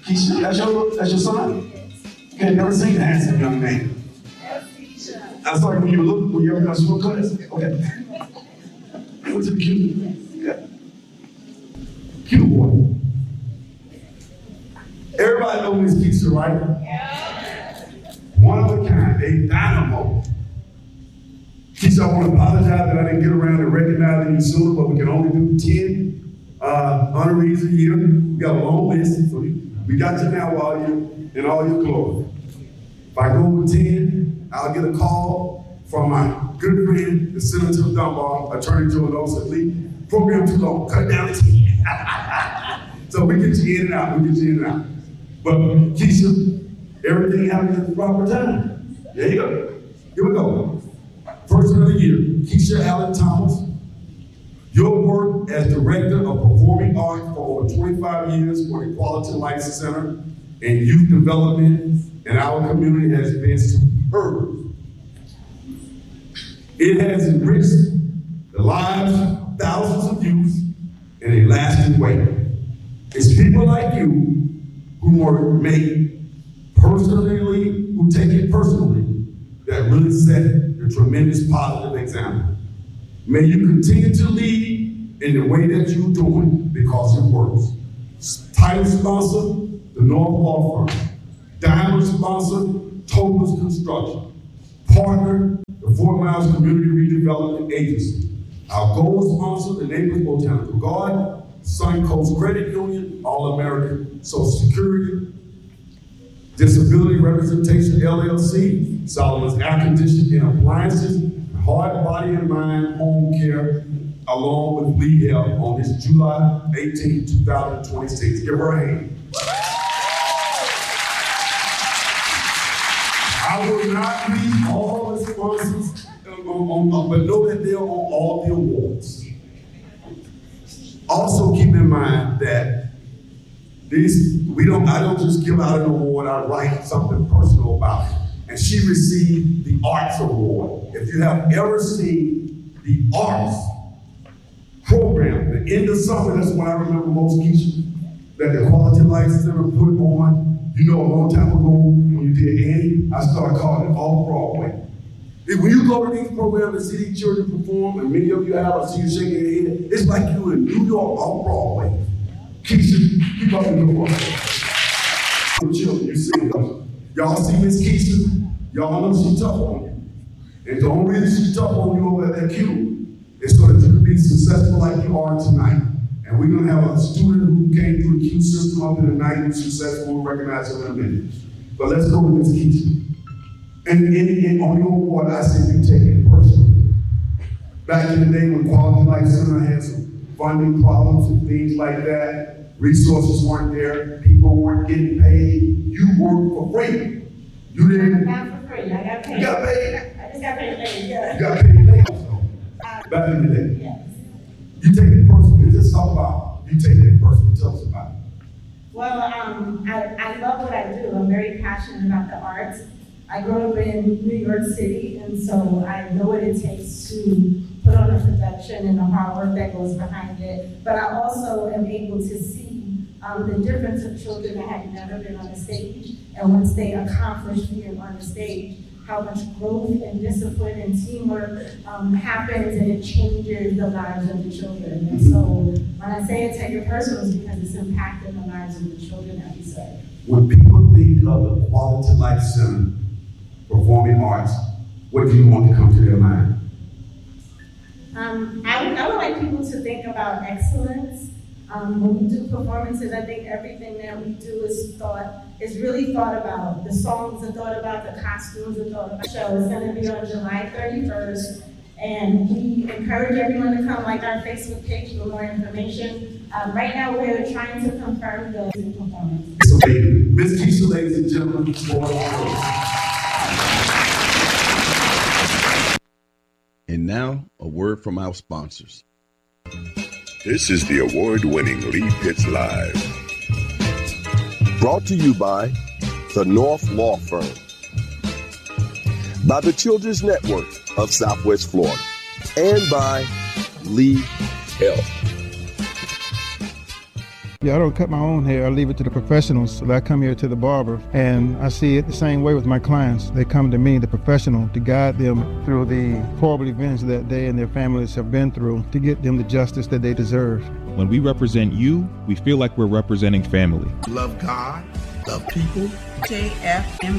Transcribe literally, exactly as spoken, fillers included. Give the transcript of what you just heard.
Keisha, that's your, that's your son? Okay, never seen a handsome young man. I was like when you look, when you're in school class. Okay. What's it cute? Yeah. Cute boy. Everybody knows Miss Keisha, right? Yeah. One of a kind, a dynamo. Keisha, I want to apologize that I didn't get around to recognizing you sooner, but we can only do ten uh, honorees a year. We got a long list, so we got you now while you're in all your glory. If I go with ten, I'll get a call from my good friend, the Senator of Dunbar, Attorney General said, Lee, program too long, cut it down to ten. So we get you in and out, we get you in and out. But Keisha, everything happens at the proper time. There you go. Here we go. Person of the year, Keisha Allen Thomas. Your work as Director of Performing Arts for over twenty-five years for the Equality Life Center and Youth Development in our community has been superb. It has enriched the lives of thousands of youth in a lasting way. It's people like you who are made personally, who take it personally, that really set a tremendous positive example. May you continue to lead in the way that you're doing because it works. Title sponsor, the North Law Firm. Diamond sponsor, Tobler's Construction. Partner, the Fort Myers Community Redevelopment Agency. Our gold sponsor, the Naples Botanical Garden, Suncoast Credit Union, All-American Social Security, Disability Representation L L C, Solomon's Air Conditioning and Appliances, Heart, Body, and Mind Home Care, along with Lee Health on this July eighteenth, twenty twenty-six. Give her a hand. I will not read all the sponsors, um, um, um, but know that they're on all the awards. Also keep in mind that this, we don't, I don't just give out an award, I write something personal about it. And she received the Arts Award. If you have ever seen the Arts program, the end of summer, that's when I remember most, Keisha, that the Equality Life Center put on. You know, a long time ago, when you did Annie, I started calling it Off-Broadway. When you go to these programs and see these children perform, and many of you have, I see you shaking your head, it's like you in New York Off-Broadway. Keisha, keep up in the world. The children, you see them. Y'all see Miss Keisha, y'all know she's tough on you. And the only reason she's tough on you over at that Q is so that you can be successful like you are tonight. And we're gonna have a student who came through the Q system up in the night who's successful, we'll recognize him in a minute. But let's go with Miss Keisha. And, and, and on your award, I say you take it personally. Back in the day when Quality Life Center had some funding problems and things like that, resources weren't there, people weren't getting paid, you worked for free. You didn't. Not for free, I got paid. You got paid? I just got paid later, yeah. You got paid later, so. Back in the day. Yes. You take it personally, just talk about, you take it personally, tell us about it. Well, um, I, I love what I do. I'm very passionate about the arts. I grew up in New York City, and so I know what it takes to put on a production and the hard work that goes behind it. But I also am able to see um, the difference of children that have never been on a stage, and once they accomplish being on the stage, how much growth and discipline and teamwork um, happens, and it changes the lives of the children. And so when I say it take it personal, it's because it's impacting the lives of the children that we serve. When people think of the Quality Life Center, Performing Arts, what do you want to come to their mind? Um, I, would, I would like people to think about excellence. Um, when we do performances, I think everything that we do is thought, is really thought about. The songs are thought about, the costumes are thought about. The show is going to be on July thirty-first, and we encourage everyone to come, like our Facebook page for more information. Um, right now, we're trying to confirm the performance. So, Miss Keisha, ladies and gentlemen, for And now, a word from our sponsors. This is the award-winning Lee Pitts Live. Brought to you by the North Law Firm, by the Children's Network of Southwest Florida, and by Lee Health. Yeah, I don't cut my own hair. I leave it to the professionals. So I come here to the barber, and I see it the same way with my clients. They come to me, the professional, to guide them through the horrible events that they and their families have been through to get them the justice that they deserve. When we represent you, we feel like we're representing family. Love God, love people. J F M